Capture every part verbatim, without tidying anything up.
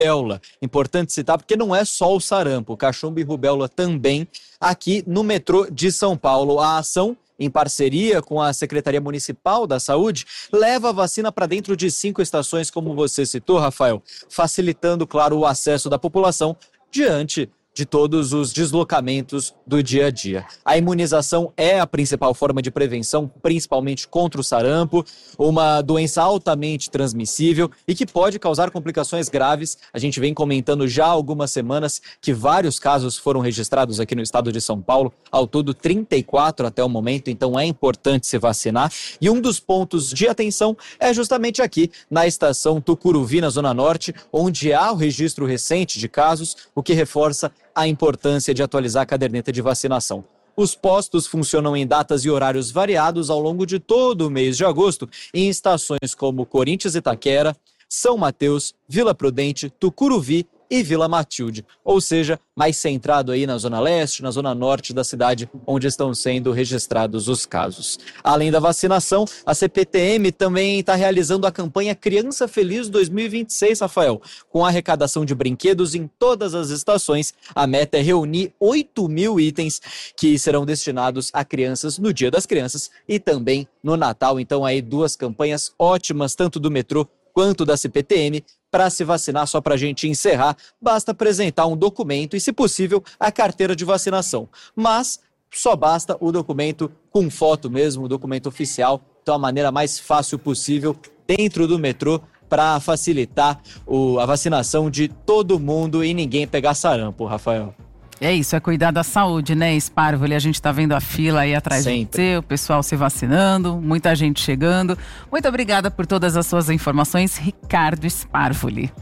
rubéola. Importante citar porque não é só o sarampo, cachumba e rubéola também aqui no metrô de São Paulo. A ação, em parceria com a Secretaria Municipal da Saúde, leva a vacina para dentro de cinco estações, como você citou, Rafael, facilitando, claro, o acesso da população diante de todos os deslocamentos do dia a dia. A imunização é a principal forma de prevenção, principalmente contra o sarampo, uma doença altamente transmissível e que pode causar complicações graves. A gente vem comentando já há algumas semanas que vários casos foram registrados aqui no estado de São Paulo, ao todo trinta e quatro até o momento, então é importante se vacinar. E um dos pontos de atenção é justamente aqui, na estação Tucuruvi, na Zona Norte, onde há o registro recente de casos, o que reforça a importância de atualizar a caderneta de vacinação. Os postos funcionam em datas e horários variados ao longo de todo o mês de agosto, em estações como Corinthians Itaquera, São Mateus, Vila Prudente, Tucuruvi e Vila Matilde, ou seja, mais centrado aí na Zona Leste, na Zona Norte da cidade, onde estão sendo registrados os casos. Além da vacinação, a C P T M também está realizando a campanha Criança Feliz dois mil e vinte e seis, Rafael, com a arrecadação de brinquedos em todas as estações. A meta é reunir oito mil itens que serão destinados a crianças no Dia das Crianças e também no Natal. Então aí duas campanhas ótimas, tanto do metrô quanto da C P T M. Para se vacinar, só para a gente encerrar, basta apresentar um documento e, se possível, a carteira de vacinação. Mas só basta o documento com foto mesmo, o documento oficial. Então, a maneira mais fácil possível dentro do metrô para facilitar o, a vacinação de todo mundo e ninguém pegar sarampo, Rafael. É isso, é cuidar da saúde, né, Sparvoli? A gente tá vendo a fila aí atrás de você, o pessoal se vacinando, muita gente chegando. Muito obrigada por todas as suas informações, Ricardo Sparvoli.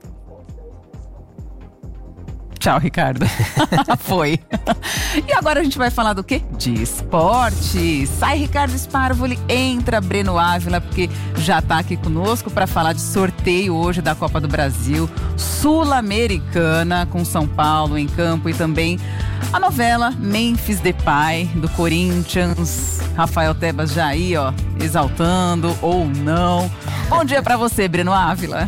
Tchau, Ricardo. Foi. E agora a gente vai falar do quê? De esporte. Sai Ricardo Sparvoli, entra Breno Ávila, porque já tá aqui conosco para falar de sorteio hoje da Copa do Brasil Sul-Americana, com São Paulo em campo, e também a novela Memphis Depay, do Corinthians. Rafael Tebas já aí, ó, exaltando ou não. Bom dia para você, Breno Ávila.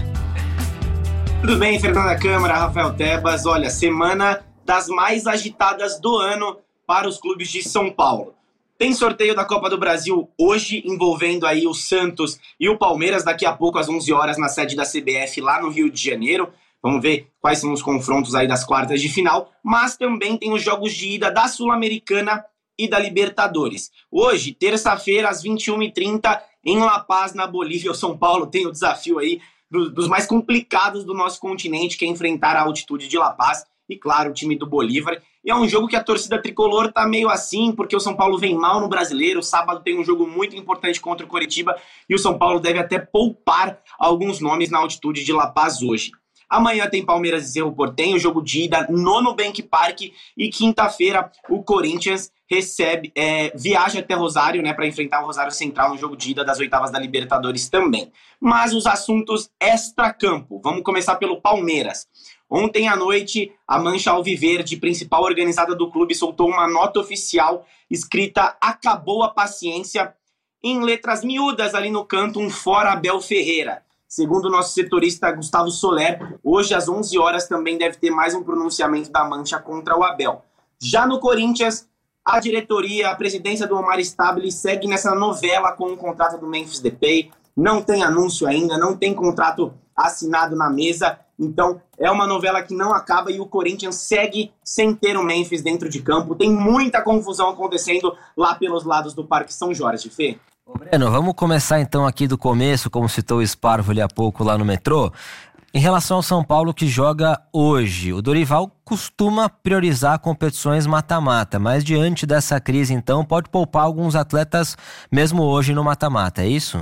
Tudo bem, Fernanda Câmara, Rafael Tebas. Olha, semana das mais agitadas do ano para os clubes de São Paulo. Tem sorteio da Copa do Brasil hoje, envolvendo aí o Santos e o Palmeiras, daqui a pouco às onze horas na sede da C B F lá no Rio de Janeiro. Vamos ver quais são os confrontos aí das quartas de final, mas também tem os jogos de ida da Sul-Americana e da Libertadores. Hoje, terça-feira, às vinte e uma e trinta, em La Paz, na Bolívia. O São Paulo tem o desafio aí dos mais complicados do nosso continente, que é enfrentar a altitude de La Paz e, claro, o time do Bolívar. E é um jogo que a torcida tricolor tá meio assim, porque o São Paulo vem mal no Brasileiro. Sábado tem um jogo muito importante contra o Coritiba e o São Paulo deve até poupar alguns nomes na altitude de La Paz hoje. Amanhã tem Palmeiras e Cerro Porteño, jogo de ida no Nubank Park, e quinta-feira o Corinthians recebe, é, viaja até Rosário, né, para enfrentar o Rosário Central no jogo de ida das oitavas da Libertadores também. Mas os assuntos extra-campo, vamos começar pelo Palmeiras. Ontem à noite, a Mancha Alviverde, principal organizada do clube, soltou uma nota oficial escrita "Acabou a paciência", em letras miúdas ali no canto, um fora Abel Ferreira. Segundo o nosso setorista Gustavo Soler, hoje às onze horas também deve ter mais um pronunciamento da Mancha contra o Abel. Já no Corinthians, a diretoria, a presidência do Omar Stabile segue nessa novela com o contrato do Memphis Depay. Não tem anúncio ainda, não tem contrato assinado na mesa. Então é uma novela que não acaba e o Corinthians segue sem ter o Memphis dentro de campo. Tem muita confusão acontecendo lá pelos lados do Parque São Jorge, Fê. Ô Breno, vamos começar então aqui do começo, como citou o Sparvoli há pouco lá no metrô. Em relação ao São Paulo, que joga hoje, o Dorival costuma priorizar competições mata-mata, mas diante dessa crise então pode poupar alguns atletas mesmo hoje no mata-mata, é isso?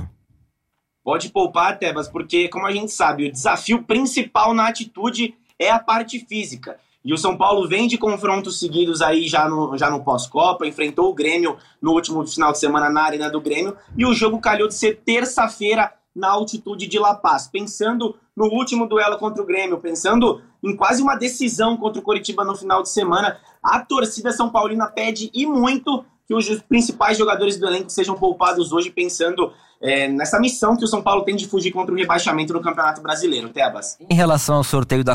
Pode poupar, Tebas, porque, como a gente sabe, o desafio principal na atitude é a parte física. E o São Paulo vem de confrontos seguidos aí já no, já no pós-Copa, enfrentou o Grêmio no último final de semana na Arena do Grêmio, e o jogo calhou de ser terça-feira na altitude de La Paz. Pensando no último duelo contra o Grêmio, pensando em quase uma decisão contra o Coritiba no final de semana, a torcida São Paulina pede e muito que os principais jogadores do elenco sejam poupados hoje, pensando é, nessa missão que o São Paulo tem de fugir contra o rebaixamento no Campeonato Brasileiro. Tebas. Em relação ao sorteio da